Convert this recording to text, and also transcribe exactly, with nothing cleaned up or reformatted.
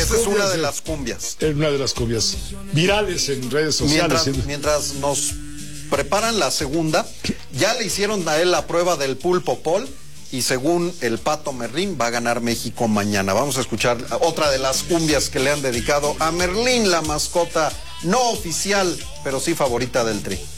Esa es una de de, las cumbias. Es una de las cumbias virales en redes sociales. Mientras, mientras nos preparan la segunda, ya le hicieron a él la prueba del pulpo Paul y según el Pato Merlín va a ganar México mañana. Vamos a escuchar otra de las cumbias que le han dedicado a Merlín, la mascota no oficial, pero sí favorita del Tri.